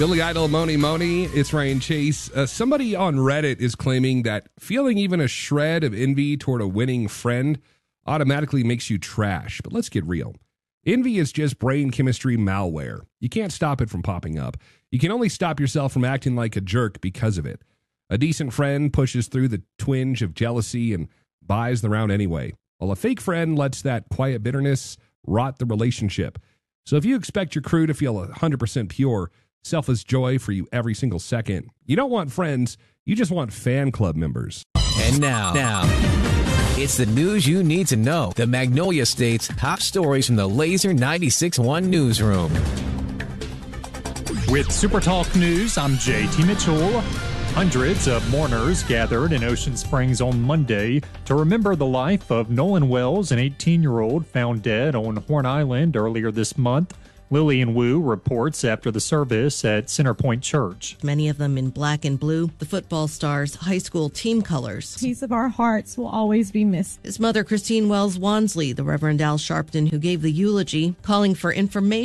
Billy Idol, Moni Moni. It's Ryan Chase. Somebody on Reddit is claiming that feeling even a shred of envy toward a winning friend automatically makes you trash. But let's get real. Envy is just brain chemistry malware. You can't stop it from popping up. You can only stop yourself from acting like a jerk because of it. A decent friend pushes through the twinge of jealousy and buys the round anyway, while a fake friend lets that quiet bitterness rot the relationship. So if you expect your crew to feel 100% pure, selfless joy for you every single second, you don't want friends, you just want fan club members. And now, it's the news you need to know. The Magnolia State's top stories from the Laser 96.1 newsroom. With SuperTalk News, I'm JT Mitchell. Hundreds of mourners gathered in Ocean Springs on Monday to remember the life of Nolan Wells, an 18-year-old found dead on Horn Island earlier this month. Lillian Wu reports after the service at Centerpoint Church. Many of them in black and blue, the football star's high school team colors. Piece of our hearts will always be missed. His mother, Christine Wells Wansley, the Reverend Al Sharpton, who gave the eulogy, calling for information